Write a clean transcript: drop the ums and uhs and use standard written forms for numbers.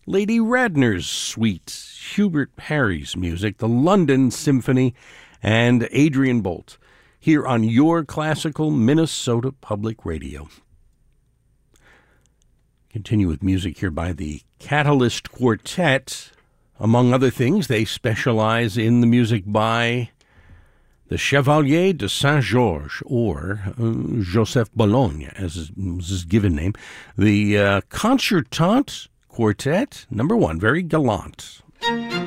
Lady Radner's Suite, Hubert Parry's music, the London Symphony, and Adrian Bolt, here on your classical Minnesota Public Radio. Continue with music here by the Catalyst Quartet. Among other things, they specialize in the music by the Chevalier de Saint-Georges, or Joseph Bologne, as is his given name. The Concertante Quartet, number 1, very gallant.